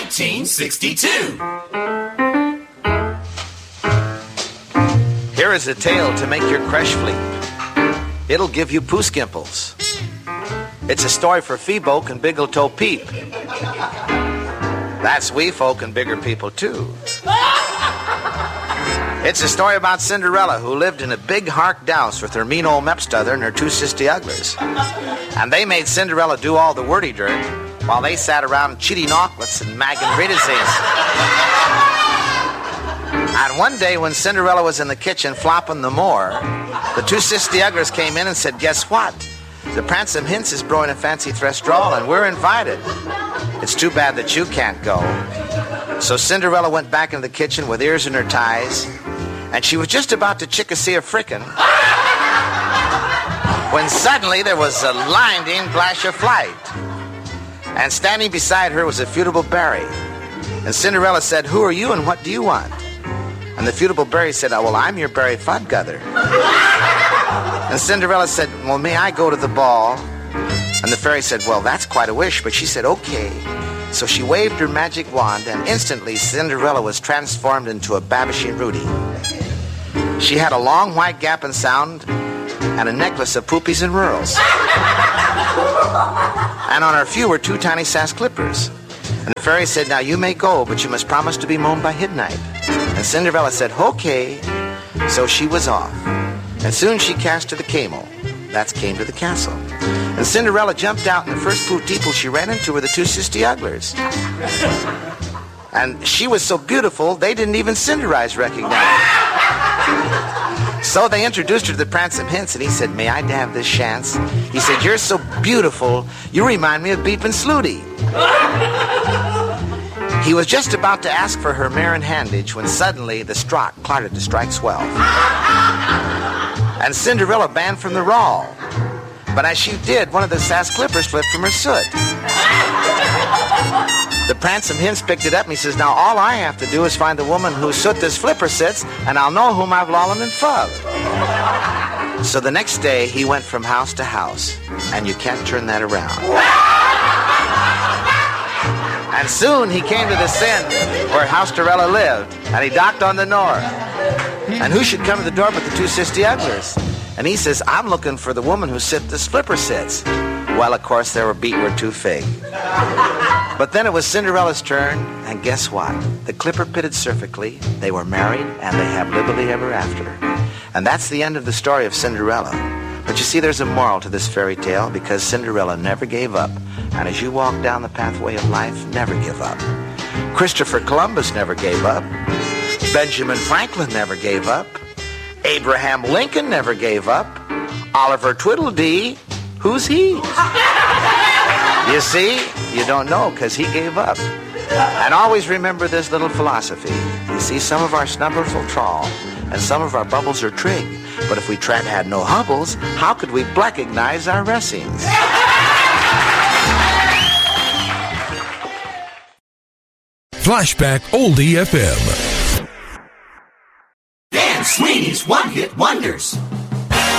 1962. Here is a tale to make your creche fleep. It'll give you poo skimples. It's a story for Phoebe and Biggle Toe Peep. That's wee folk and bigger people, too. It's a story about Cinderella, who lived in a big harked house with her mean old Mepstother and her two sisty uglers. And they made Cinderella do all the wordy dirt while they sat around cheating auklets and magging riddises. And one day when Cinderella was in the kitchen flopping the more, the two sisty uglers came in and said, "Guess what? The Pransome Hints is brewing a fancy threstrawl and we're invited. It's too bad that you can't go." So Cinderella went back into the kitchen with ears in her ties, and she was just about to chick-a-see a frickin' when suddenly there was a blinding flash of light. And standing beside her was a Futable Berry. And Cinderella said, "Who are you and what do you want?" And the Futable Berry said, "Oh, well, I'm your Berry Fudguther." And Cinderella said, "Well, may I go to the ball?" And the fairy said, "Well, that's quite a wish," but she said, "Okay." So she waved her magic wand, and instantly Cinderella was transformed into a Babishing Rudy. She had a long white gapping sound and a necklace of poopies and rurals. And on her few were two tiny sass clippers. And the fairy said, "Now you may go, but you must promise to be mown by midnight." And Cinderella said, "Okay." So she was off. And soon she cast to the camel. That's came to the castle. And Cinderella jumped out, and the first people she ran into were the two sisty uglers. And she was so beautiful, they didn't even Cinderize recognize her. So they introduced her to the Pransome Hints, and he said, "May I have this chance?" He said, "You're so beautiful, you remind me of Beep and Slooty." He was just about to ask for her mare in handage when suddenly the strot clattered to strike 12. And Cinderella banned from the rawl. But as she did, one of the sass clippers flipped from her soot. The Pransome Hints picked it up and he says, "Now all I have to do is find the woman whose soot this flipper sits, and I'll know whom I've lollen and fubbed." So the next day he went from house to house, and you can't turn that around. And soon he came to the Sind, where Housterella lived, and he knocked on the door. And who should come to the door but the two sisty uglers? And he says, "I'm looking for the woman who sit this flipper sits." Well, of course, their beat were too fig. But then it was Cinderella's turn, and guess what? The clipper pitted perfectly, they were married, and they have lively ever after. And that's the end of the story of Cinderella. But you see, there's a moral to this fairy tale, because Cinderella never gave up. And as you walk down the pathway of life, never give up. Christopher Columbus never gave up. Benjamin Franklin never gave up. Abraham Lincoln never gave up. Oliver Twiddledee, who's he? You see, you don't know because he gave up. And always remember this little philosophy. You see, some of our snubbers will trawl, and some of our bubbles are trig. But if we tried to have no hubbles, how could we blackignize our racings? Flashback Oldie FM. Dan Sweeney's One Hit Wonders.